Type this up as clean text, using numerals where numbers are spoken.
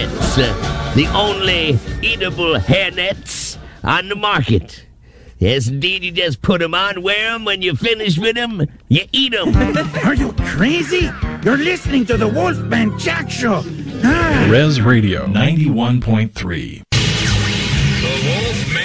nets, the only eatable hairnets on the market. Yes, indeed, you just put them on, wear them, when you finish with them, you eat them. Are you crazy? You're listening to the Wolfman Jack Show. Ah. Res Radio 91.3. The Wolfman